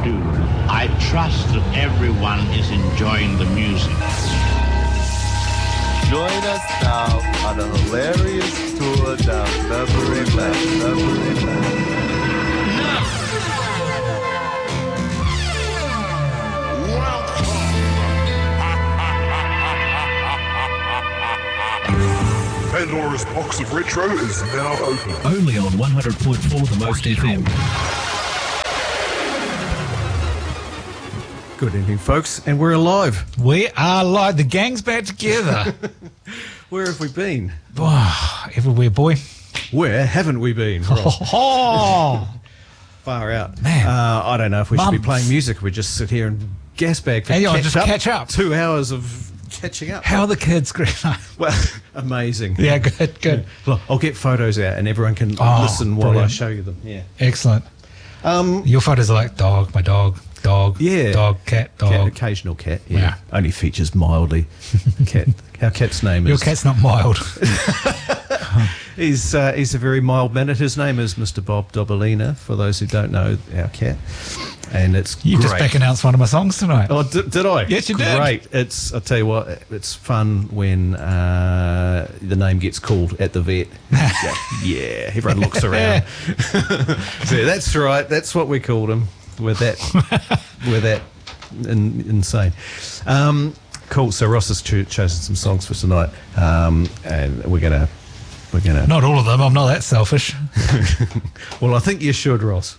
do, I trust that everyone is enjoying the music. Join us now on a hilarious tour down memory lane. Pandora's box of retro is now open. Only on 100.4 The Most FM. Good evening, folks, and we're alive. We are live. The gang's back together. Where have we been? Oh, everywhere, boy. Where haven't we been? Oh, Far out. Man. I don't know if we should be Months. playing music. We just sit here and gasbag for Hey, yo, just catch up. 2 hours of catching up. how are the kids, Chris? Well, amazing. Yeah, good. Look, I'll get photos out and everyone can listen while brilliant. I show you them. Yeah. Excellent. Your photos are like dog, my dog, Yeah. dog, cat, dog. Cat, occasional cat. Yeah. Yeah. Only features mildly. Cat. Our cat's name Your is. cat's not mild. He's a very mild mannered. His name is Mr. Bob Dobalina, for those who don't know our cat. And it's You great. just back announced one of my songs tonight. Oh, did I? Yes, you did. Great. I'll tell you what, it's fun when the name gets called at the vet. Yeah, everyone looks around. So that's right. That's what we called him. We're that insane. Cool. So Ross has chosen some songs for tonight, and we're gonna. Not all of them. I'm not that selfish. Well, I think you should, Ross.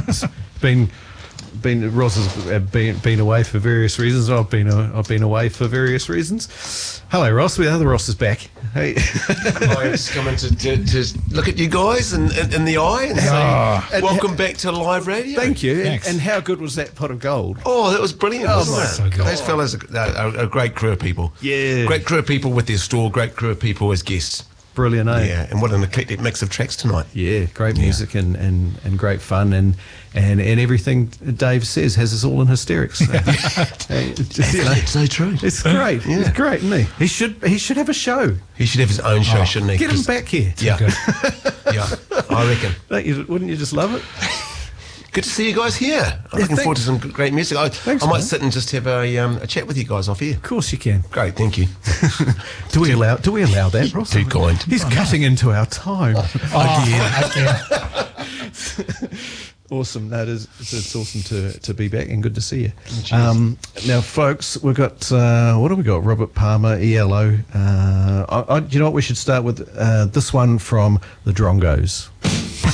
Ross has been away for various reasons. I've been away for various reasons. Hello, Ross. The other Ross is back. Hey. I was coming to look at you guys in the eye and say, welcome back to live radio. Thank you. Thanks. And how good was that pot of gold? Oh, that was brilliant, wasn't it? so good. Those fellas are a great crew of people. Yeah. Great crew of people with their store, great crew of people as guests. Brilliant, eh? Yeah, and what an eclectic mix of tracks tonight. Yeah, great music and great fun and everything Dave says has us all in hysterics. So, It's so true. it's great. Yeah. It's great, isn't he? He should have a show. He should have his own show, shouldn't he? Get him 'Cause- back here. Yeah. Yeah, I reckon. Wouldn't you just love it? Good to see you guys here. I'm looking forward to some great music. I Thanks, might man. sit and just have a chat with you guys off here. Of course you can. Great, thank you. Do we allow that, Ross? Too kind. He's cutting into our time. Again. Awesome. It's awesome to be back and good to see you. Now, folks, we've got what have we got? Robert Palmer, ELO. You know what? We should start with this one from the Drongos.